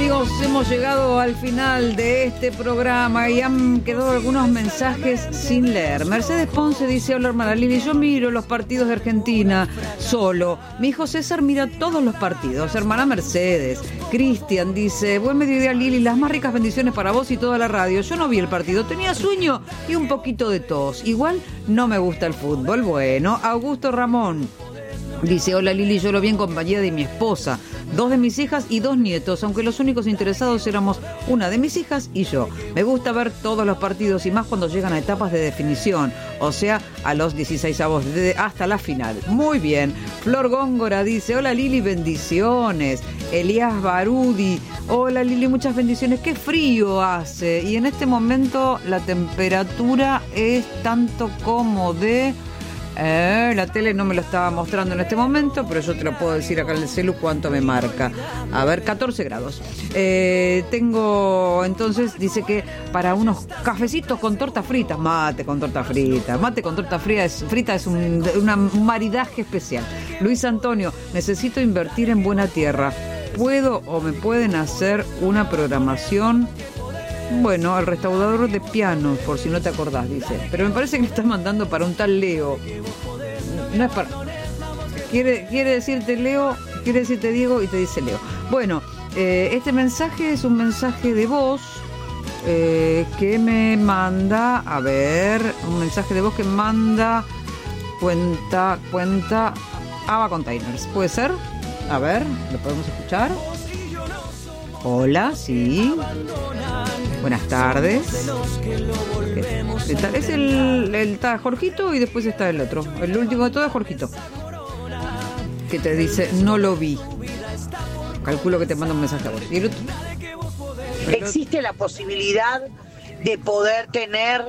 amigos, hemos llegado al final de este programa y han quedado algunos mensajes sin leer. Mercedes Ponce dice: hola hermana Lili, yo miro los partidos de Argentina solo. Mi hijo César mira todos los partidos. Hermana Mercedes. Cristian dice: buen mediodía Lili, las más ricas bendiciones para vos y toda la radio. Yo no vi el partido, tenía sueño y un poquito de tos. Igual no me gusta el fútbol. Bueno, Augusto Ramón dice: hola Lili, yo lo vi en compañía de mi esposa, 2 de mis hijas y 2 nietos, aunque los únicos interesados éramos una de mis hijas y yo. Me gusta ver todos los partidos y más cuando llegan a etapas de definición, o sea, a los 16avos hasta la final. Muy bien. Flor Góngora dice: hola Lili, bendiciones. Elías Barudi: hola Lili, muchas bendiciones. Qué frío hace y en este momento la temperatura es tanto como de... la tele no me lo estaba mostrando en este momento, pero yo te lo puedo decir acá en el celu cuánto me marca. A ver, 14 grados. Tengo, entonces, dice que para unos cafecitos con tortas fritas, mate con torta frita. Mate con torta frita es un maridaje especial. Luis Antonio: necesito invertir en buena tierra. ¿Puedo o me pueden hacer una programación? Bueno, el restaurador de pianos, por si no te acordás, dice. Pero me parece que le estás mandando para un tal Leo. No es para... Quiere decirte Leo, quiere decirte Diego y te dice Leo. Bueno, este mensaje es un mensaje de voz que me manda... A ver, un mensaje de voz que manda... Cuenta... Ava Containers. ¿Puede ser? A ver, ¿lo podemos escuchar? Hola, sí. Buenas tardes. Es está Jorgito y después está el otro. El último de todo es Jorgito, que te dice: no lo vi. Calculo que te manda un mensaje a vos. ¿Y el otro? ¿Existe la posibilidad de poder tener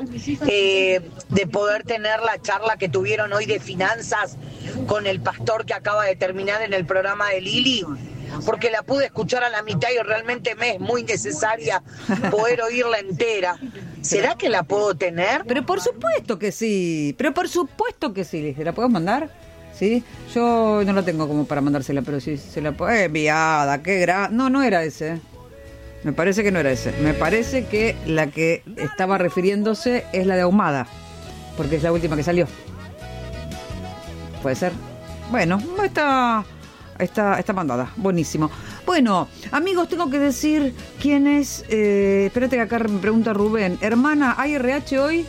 la charla que tuvieron hoy de finanzas con el pastor que acaba de terminar en el programa de Lili? Porque la pude escuchar a la mitad y realmente me es muy necesaria poder oírla entera. ¿Será que la puedo tener? Pero por supuesto que sí. ¿Se la puedo mandar? ¿Sí? Yo no la tengo como para mandársela, pero sí se la puedo... enviada, qué gran... No era ese. Me parece que no era ese. Me parece que la que estaba refiriéndose es la de Ahumada, porque es la última que salió. ¿Puede ser? Bueno, Está mandada, buenísimo. Bueno, amigos, tengo que decir quién es. Espérate que acá me pregunta Rubén: hermana, ¿hay RH hoy?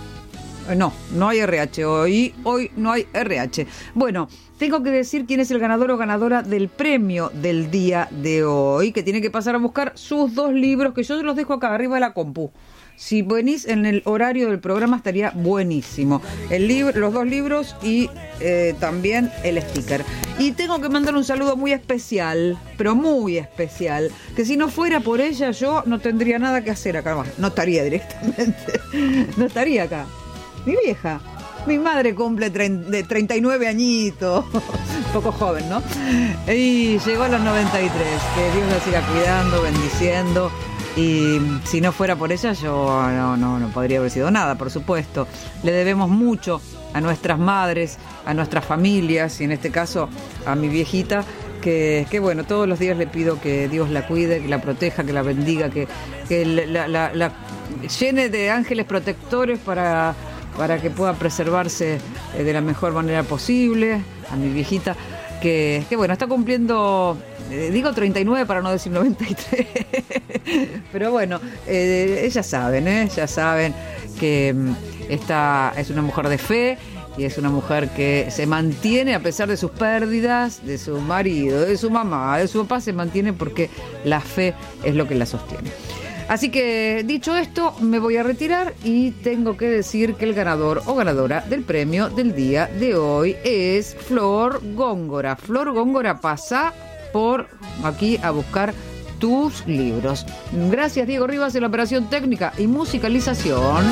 No hay RH hoy. Hoy no hay RH. Bueno, tengo que decir quién es el ganador o ganadora del premio del día de hoy, que tiene que pasar a buscar sus 2 libros, que yo los dejo acá arriba de la compu. Si venís en el horario del programa estaría buenísimo. Los 2 libros y también el sticker. Y tengo que mandar un saludo muy especial, pero muy especial, que si no fuera por ella yo no tendría nada que hacer acá. No estaría directamente. No estaría acá. Mi vieja. Mi madre cumple de 39 añitos. Un poco joven, ¿no? Y llegó a los 93. Que Dios la siga cuidando, bendiciendo. Y si no fuera por ella, yo no podría haber sido nada, por supuesto. Le debemos mucho a nuestras madres, a nuestras familias, y en este caso a mi viejita, que bueno, todos los días le pido que Dios la cuide, que la proteja, que la bendiga, que la llene de ángeles protectores para que pueda preservarse de la mejor manera posible. A mi viejita, que bueno, está cumpliendo... digo 39 para no decir 93. Pero bueno, ellas saben que esta es una mujer de fe y es una mujer que se mantiene a pesar de sus pérdidas, de su marido, de su mamá, de su papá. Se mantiene porque la fe es lo que la sostiene. Así que, dicho esto, me voy a retirar y tengo que decir que el ganador o ganadora del premio del día de hoy es Flor Góngora. Flor Góngora, pasa por aquí a buscar tus libros. Gracias, Diego Rivas, en la operación técnica y musicalización.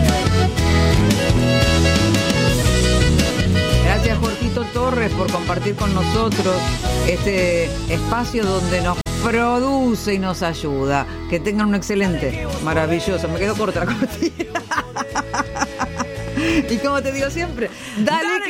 Gracias, Jorgito Torres, por compartir con nosotros este espacio donde nos produce y nos ayuda. Que tengan un excelente, maravilloso. Me quedo corta la cortina. Y como te digo siempre, dale que